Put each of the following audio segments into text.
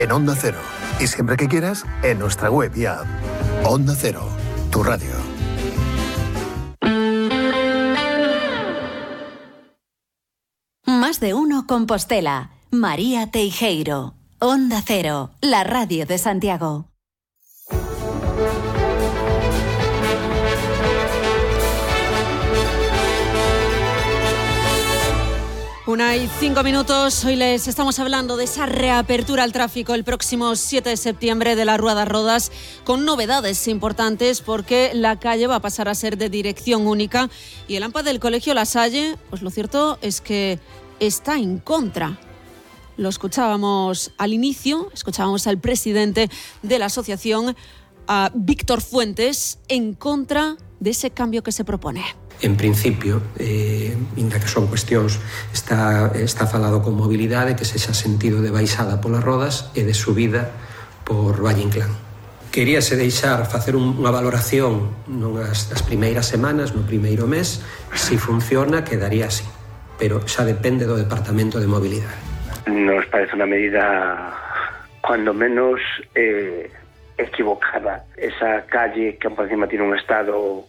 en Onda Cero. Y siempre que quieras, en nuestra web y app. Onda Cero, tu radio. Más de uno Compostela. María Teijeiro. Onda Cero, la radio de Santiago. 1:05. Hoy les estamos hablando de esa reapertura al tráfico el próximo 7 de septiembre de la Rúa Rodas, con novedades importantes porque la calle va a pasar a ser de dirección única y el AMPA del Colegio La Salle, pues lo cierto es que está en contra. Lo escuchábamos al inicio, escuchábamos al presidente de la asociación, a Víctor Fuentes, en contra de ese cambio que se propone. En principio, ainda que son cuestións, está falado con mobilidade que sexa sentido de baixada polas rodas e de subida por Valle Inclán. Queríase deixar facer unha valoración nas primeiras semanas, no primeiro mes. Si funciona, quedaría así, pero xa depende do Departamento de Mobilidade. Nos parece unha medida, cuando menos, equivocada. Esa calle que por encima tiene un estado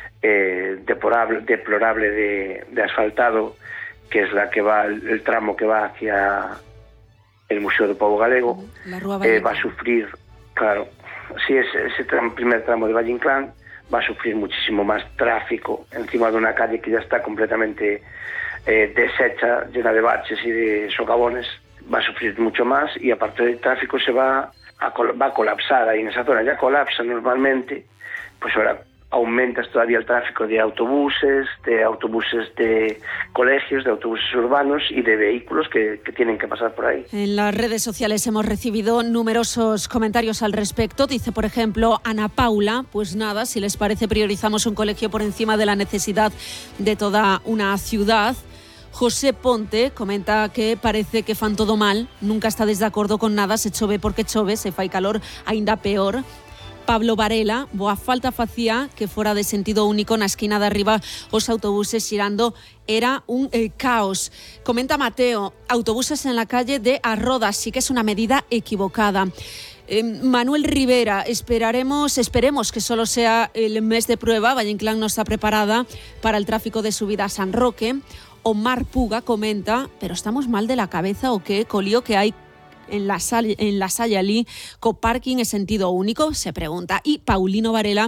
deplorable de asfaltado, que es la que va, el tramo que va hacia el Museo del Pobo Galego, va a sufrir, claro, si es ese primer tramo de Valle Inclán, va a sufrir muchísimo más tráfico encima de una calle que ya está completamente deshecha, llena de baches y de socavones. Va a sufrir mucho más y aparte del tráfico se va a colapsar ahí en esa zona. Ya colapsa normalmente, pues ahora aumentas todavía el tráfico de autobuses de colegios, de autobuses urbanos y de vehículos que tienen que pasar por ahí. En las redes sociales hemos recibido numerosos comentarios al respecto. Dice, por ejemplo, Ana Paula, pues nada, si les parece priorizamos un colegio por encima de la necesidad de toda una ciudad. José Ponte comenta que parece que fan todo mal, nunca estades de acordo con nada, se chove porque chove, se fai calor, aínda peor. Pablo Varela, boa falta facía que fora de sentido único na esquina de arriba os autobuses xirando, era un caos. Comenta Mateo, autobuses en la calle de Arrodas, sí que es una medida equivocada. Manuel Rivera, esperemos que solo sea el mes de prueba. Valle Inclán no está preparada para el tráfico de subida a San Roque. Omar Puga comenta, pero estamos mal de la cabeza o qué, colío que hai en la Salle alí, co parking en sentido único, se pregunta. E Paulino Varela,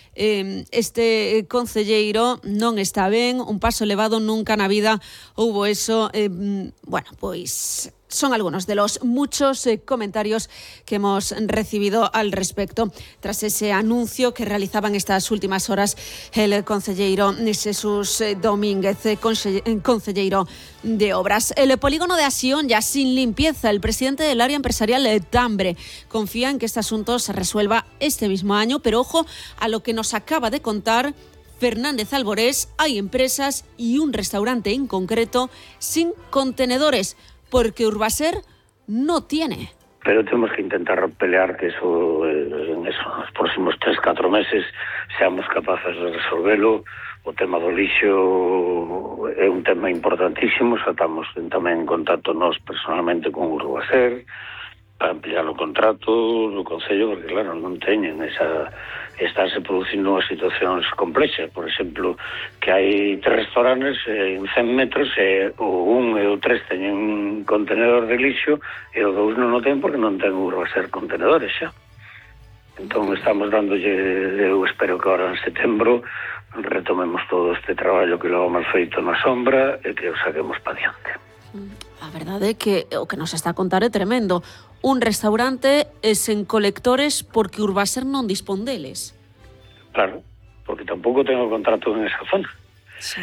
este concelleiro non está ben, un paso elevado, nunca na vida houbo eso. Bueno, pois son algunos de los muchos comentarios que hemos recibido al respecto tras ese anuncio que realizaban estas últimas horas el concelleiro Jesús Domínguez, concelleiro de Obras. El polígono de Asión ya sin limpieza. El presidente del área empresarial Tambre confía en que este asunto se resuelva este mismo año, pero ojo a lo que nos acaba de contar Fernández Alborés. Hay empresas y un restaurante en concreto sin contenedores, porque Urbaser no tiene. Pero tenemos que intentar pelear que eso, en los próximos 3-4 meses seamos capaces de resolverlo. O tema do lixo é un tema importantísimo, estamos tamén en contacto nós personalmente con Urbaser para ampliar o contrato do Concello, porque claro, non teñen estarse producindo unhas situacións complexas. Por exemplo, que hai 3 restaurantes en 100 metros e o 1 e o 3 teñen contenedor de lixo e o 2 non o ten porque non ten Urbaser contenedores xa. Entón estamos dándolle, eu espero que ahora en setembro retomemos todo este traballo que lo hemos feito na sombra e que o saquemos para diante. A verdade é que o que nos está a contar é tremendo. Un restaurante sen colectores porque Urbaser non dispón deles. Claro, porque tampouco tengo contrato en esa zona. Sí.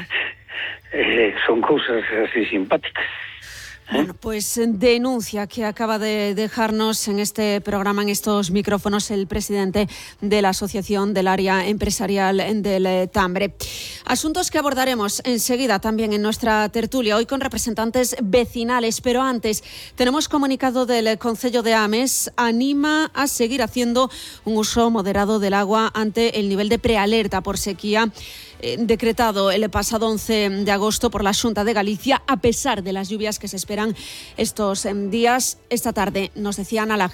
Son cousas así simpáticas. Bueno, pues denuncia que acaba de dejarnos en este programa, en estos micrófonos, el presidente de la Asociación del Área Empresarial del Tambre. Asuntos que abordaremos enseguida también en nuestra tertulia, hoy con representantes vecinales, pero antes tenemos comunicado del Concello de Ames, anima a seguir haciendo un uso moderado del agua ante el nivel de prealerta por sequía decretado el pasado 11 de agosto por la Xunta de Galicia, a pesar de las lluvias que se esperan estos días. Esta tarde nos decían a la